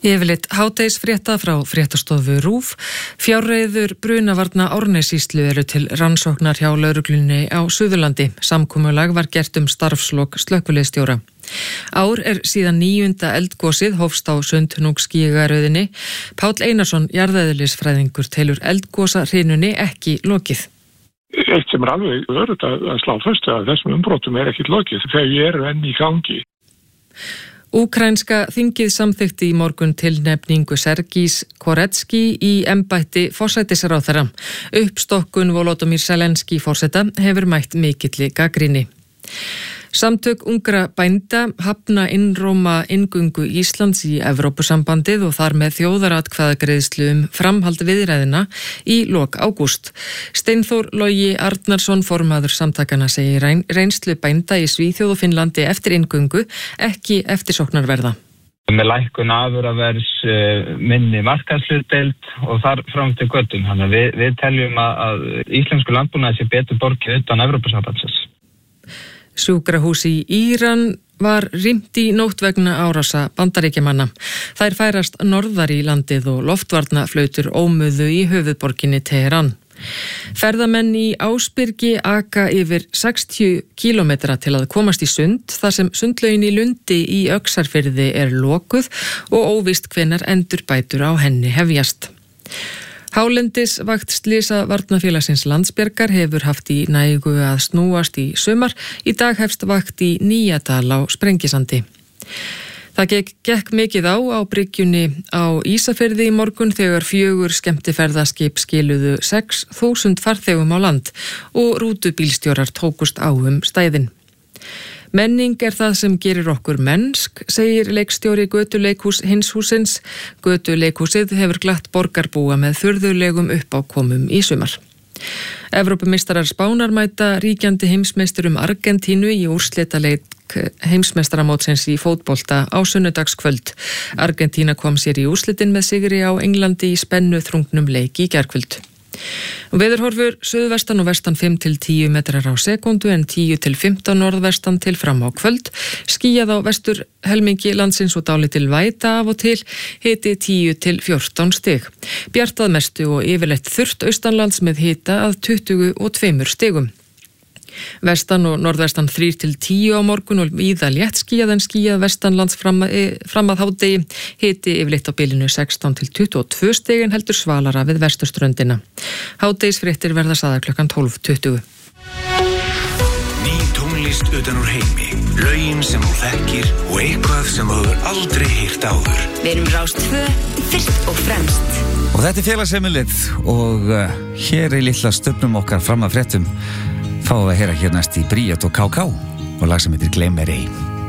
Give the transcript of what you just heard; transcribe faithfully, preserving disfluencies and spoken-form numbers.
Yfirleitt hádegisfrétta frá fréttastofu RÚV. Fjárreiður brunavarna Árnessýslu eru til rannsóknar hjá lögreglunni á Suðurlandi. Samkomulag var gert um starfslok slökkviliðsstjóra. Ár er síðan níunda eldgosið hófst á Sundhnúksgígaröðinni. Páll Einarsson, jarðeðlisfræðingur, telur eldgosahrínunni ekki lokið. Eitt sem er alveg örugt að slá föstu að þessum umbrotum er ekki lokið þegar ég er enn í gangi. Úkraínska þingið samþykkti í morgun tilnefningu Sergís Koretski í embætti forsætisráðherra. Uppstokkun Volodymyr Zelenskí forseta hefur mætt mikilli gagnrýni. Samtök ungra bænda hafna innróma inngöngu Íslands í Evrópusambandið og þar með þjóðaratkvæðagreiðslu um framhald viðræðina í lok ágúst. Steinþór Logi Arnarsson, formaður samtakana, segir reynslu bænda í Svíþjóð og Finnlandi eftir inngöngu ekki eftirsóknarverða. Með lækkun afurðaverðs, minni markaðshlutdeild og þar fram til göttum. Þannig við, við teljum að, að íslensku landbúnaði sé betur borgið utan Evrópusambandsins. Sjúkrahús í Íran var rýmt í nótt vegna árasa Bandaríkjamanna. Þær færast norðar í landið og loftvarnaflautur ómuðu í höfuðborginni Teheran. Ferðamenn í Ásbyrgi aka yfir sextíu kílómetra til að komast í sund, þar sem sundlaugin í Lundi í Öxarfirði er lokuð og óvíst hvenær endurbætur á henni hefjast. Hálendisvakt Slysavarnafélagsins Landsbjargar hefur haft í nægu að snúast í sumar. Í dag hefst vakt í Nýjadal á Sprengisandi. Það gekk, gekk mikið á á bryggjunni á Ísafirði í morgun þegar fjögur skemmtiferðaskip skiluðu sex þúsund farþegum á land og rútubílstjórar tókust á um stæðin. Menning er það sem gerir okkur mennsk, segir leikstjóri Götuleikhús Hinshúsins. Götuleikhúsið hefur glatt borgarbúa með furðulegum uppákomum í sumar. Evrópumeistarar Spánar mæta ríkjandi heimsmeisturum Argentínu í úrslitaleik heimsmeistaramótsins í fótbolta á sunnudagskvöld. Argentína kom sér í úrslitin með sigri á Englandi í spennu þrungnum leik í gærkvöld. Veðurhorfur suðvestan og vestan fimm til tíu metrar á sekundu en tíu til fimmtán norðvestan til fram á kvöld. Skýjað á vestur helmingi landsins og dálítil væta af og til, hiti tíu til fjórtán stig. Bjartað mestu og yfirleitt þurrt austanlands með hita að tuttugu og tveimur stigum. Vestan og norðvestan þrír til tíu á morgun og víða létt skýjað en skýjað vestanlands fram að, fram að hádegi. Hiti yfirleitt á bilinu sextán til tuttugu og tvö stig en heldur svalara við vesturströndina. Hádegisfréttir verða sagðar klukkan tólf tuttugu. Ný tónlist utan úr heimi, lögin sem þú þekkir og eitthvað sem þú hefur aldrei heyrt áður. Við erum Rás tvö, fyrst og fremst. Og þetta er félagsheimilið og uh, hér er litla stöfnum okkar fram að fréttum. Fáum við að heyra hér næst í Bríet og Ká Ká og lag sem heitir Gleym mér ei.